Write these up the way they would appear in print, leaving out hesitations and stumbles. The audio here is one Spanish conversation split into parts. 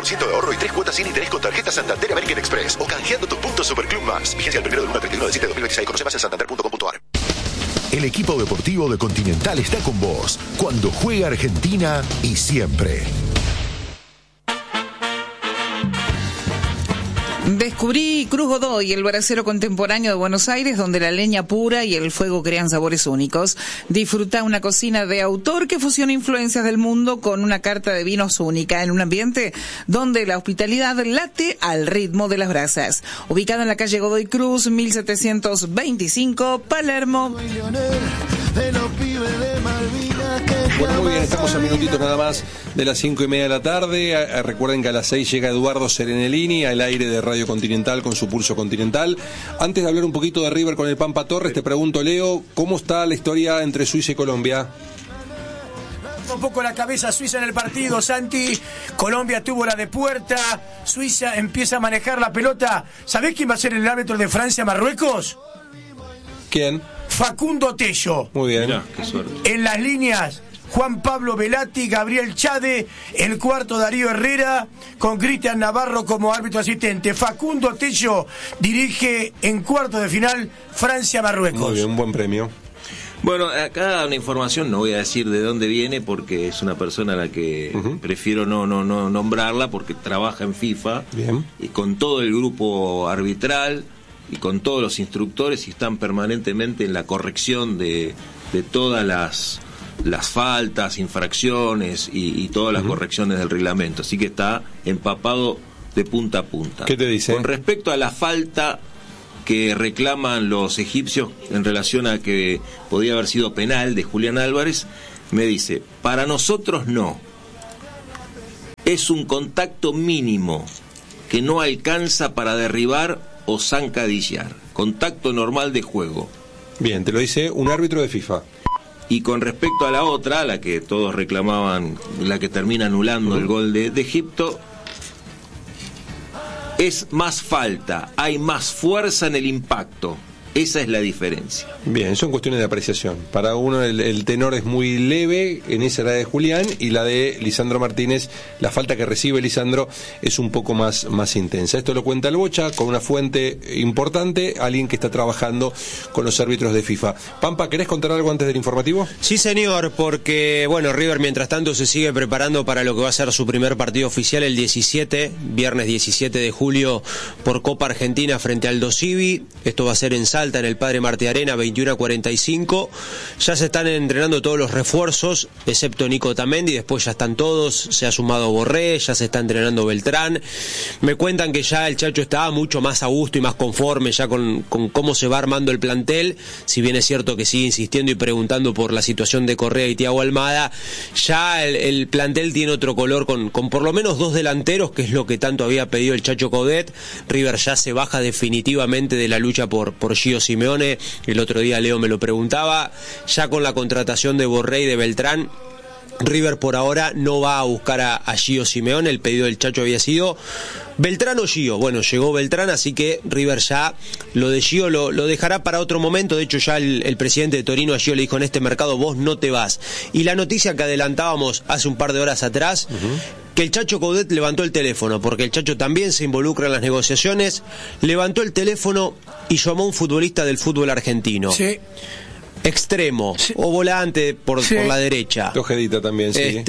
10% de ahorro y 3 cuotas sin interés con tarjeta Santander American Express o canjeando tus puntos Superclub Más. Vigencia del 1/1/31/7/2026. Conoce más en santander.com.ar. El equipo deportivo de Continental está con vos cuando juega Argentina y siempre. Descubrí Cruz Godoy, el brasero contemporáneo de Buenos Aires, donde la leña pura y el fuego crean sabores únicos. Disfruta una cocina de autor que fusiona influencias del mundo con una carta de vinos única, en un ambiente donde la hospitalidad late al ritmo de las brasas. Ubicado en la calle Godoy Cruz, 1725, Palermo. Bueno, muy bien, estamos a minutitos nada más de las 5:30 de la tarde. Recuerden que a las 6 llega Eduardo Serenellini al aire de Radio Continental con su Pulso Continental. Antes de hablar un poquito de River con el Pampa Torres, te pregunto, Leo, ¿cómo está la historia entre Suiza y Colombia? Un poco la cabeza Suiza en el partido, Santi. Colombia tuvo la de puerta. Suiza empieza a manejar la pelota. ¿Sabés quién va a ser el árbitro de Francia-Marruecos? ¿Quién? Facundo Tello. Muy bien. Mirá, qué suerte. En las líneas, Juan Pablo Velati, Gabriel Chade, el cuarto Darío Herrera, con Cristian Navarro como árbitro asistente. Facundo Tello dirige en cuarto de final Francia-Marruecos. Muy bien, un buen premio. Bueno, acá una información, no voy a decir de dónde viene porque es una persona a la que prefiero no nombrarla porque trabaja en FIFA. Bien. Y con todo el grupo arbitral y con todos los instructores y están permanentemente en la corrección de todas las faltas, infracciones y todas las correcciones del reglamento. Así que está empapado de punta a punta. ¿Qué te dice? Con respecto a la falta que reclaman los egipcios en relación a que podía haber sido penal de Julián Álvarez, me dice, para nosotros no. Es un contacto mínimo que no alcanza para derribar o zancadillar. Contacto normal de juego. Bien, te lo dice un árbitro de FIFA. Y con respecto a la otra, la que todos reclamaban, la que termina anulando el gol de Egipto, es más falta, hay más fuerza en el impacto. Esa es la diferencia. Bien, son cuestiones de apreciación. Para uno el tenor es muy leve, en esa la de Julián, y la de Lisandro Martínez, la falta que recibe Lisandro es un poco más intensa. Esto lo cuenta el Bocha con una fuente importante, alguien que está trabajando con los árbitros de FIFA. Pampa, ¿querés contar algo antes del informativo? Sí, señor, porque, bueno, River mientras tanto se sigue preparando para lo que va a ser su primer partido oficial el 17, viernes 17 de julio, por Copa Argentina frente al Aldo Civi. Esto va a ser en Salta, en el Padre Martí Arena, 21:45. Ya se están entrenando todos los refuerzos, excepto Nico Tamendi, después ya están todos, se ha sumado Borré, ya se está entrenando Beltrán. Me cuentan que ya el Chacho está mucho más a gusto y más conforme ya con cómo se va armando el plantel, si bien es cierto que sigue insistiendo y preguntando por la situación de Correa y Thiago Almada. Ya el plantel tiene otro color con por lo menos dos delanteros, que es lo que tanto había pedido el Chacho Coudet. River ya se baja definitivamente de la lucha por Gio Simeone. El otro día Leo me lo preguntaba, ya con la contratación de Borré y de Beltrán, River por ahora no va a buscar a Gio Simeone. El pedido del Chacho había sido Beltrán o Gio. Bueno, llegó Beltrán, así que River ya lo de Gio lo dejará para otro momento. De hecho ya el presidente de Torino a Gio le dijo, en este mercado vos no te vas. Y la noticia que adelantábamos hace un par de horas atrás, que el Chacho Coudet levantó el teléfono, porque el Chacho también se involucra en las negociaciones, levantó el teléfono y llamó a un futbolista del fútbol argentino. Sí. Extremo, sí, o volante por la derecha. Ojedita también, sí.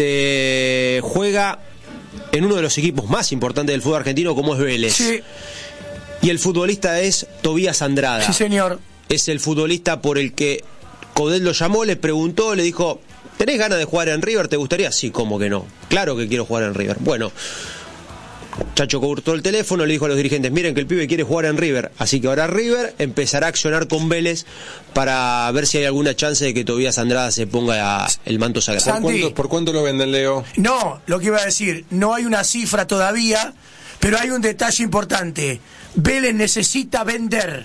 Juega en uno de los equipos más importantes del fútbol argentino, como es Vélez. Sí. Y el futbolista es Tobías Andrada. Sí, señor. Es el futbolista por el que Coudet lo llamó, le preguntó, le dijo, ¿tenés ganas de jugar en River? ¿Te gustaría? Sí, ¿cómo que no? Claro que quiero jugar en River. Bueno, Chacho cortó el teléfono, le dijo a los dirigentes, miren que el pibe quiere jugar en River, así que ahora River empezará a accionar con Vélez para ver si hay alguna chance de que Tobías Andrada se ponga el manto sagrado. ¿Por cuánto lo venden, Leo? No, lo que iba a decir, no hay una cifra todavía, pero hay un detalle importante. Vélez necesita vender.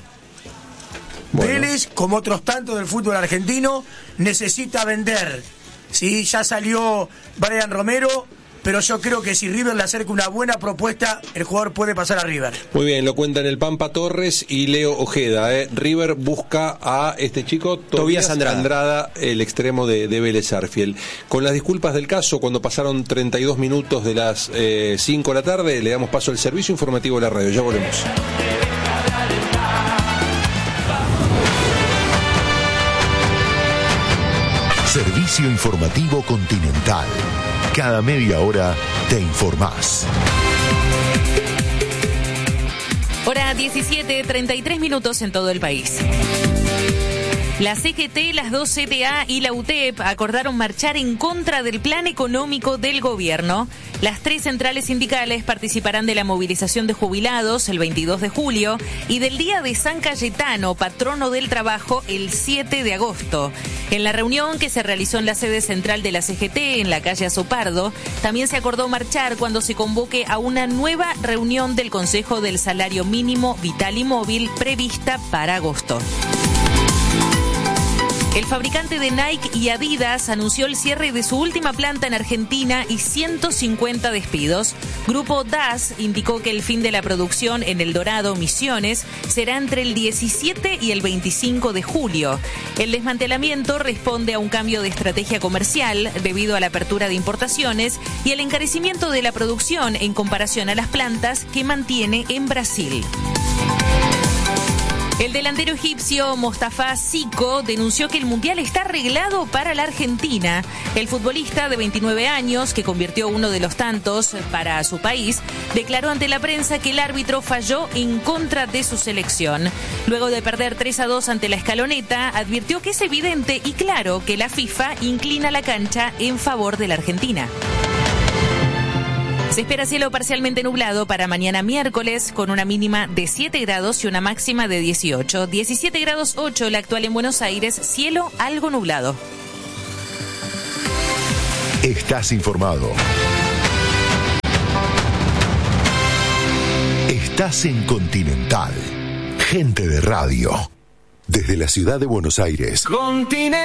Bueno. Vélez, como otros tantos del fútbol argentino, necesita vender. Sí, ya salió Brian Romero, pero yo creo que si River le acerca una buena propuesta, el jugador puede pasar a River. Muy bien, lo cuentan el Pampa Torres y Leo Ojeda. River busca a este chico, Tobías Andrada, el extremo de Vélez Sarsfield. Con las disculpas del caso, cuando pasaron 32 minutos de las 5 de la tarde, le damos paso al servicio informativo de la radio. Ya volvemos. Servicio informativo Continental. Cada media hora te informás. Hora 17:33 minutos en todo el país. La CGT, las dos CTA y la UTEP acordaron marchar en contra del plan económico del gobierno. Las tres centrales sindicales participarán de la movilización de jubilados el 22 de julio y del Día de San Cayetano, patrono del trabajo, el 7 de agosto. En la reunión que se realizó en la sede central de la CGT, en la calle Azopardo, también se acordó marchar cuando se convoque a una nueva reunión del Consejo del Salario Mínimo Vital y Móvil prevista para agosto. El fabricante de Nike y Adidas anunció el cierre de su última planta en Argentina y 150 despidos. Grupo DAS indicó que el fin de la producción en El Dorado, Misiones, será entre el 17 y el 25 de julio. El desmantelamiento responde a un cambio de estrategia comercial debido a la apertura de importaciones y el encarecimiento de la producción en comparación a las plantas que mantiene en Brasil. El delantero egipcio Mostafa Siko denunció que el Mundial está arreglado para la Argentina. El futbolista de 29 años, que convirtió uno de los tantos para su país, declaró ante la prensa que el árbitro falló en contra de su selección. Luego de perder 3-2 ante la Escaloneta, advirtió que es evidente y claro que la FIFA inclina la cancha en favor de la Argentina. Se espera cielo parcialmente nublado para mañana miércoles, con una mínima de 7 grados y una máxima de 18. 17 grados 8 la actual en Buenos Aires, cielo algo nublado. Estás informado. Estás en Continental. Gente de radio. Desde la ciudad de Buenos Aires. Continental.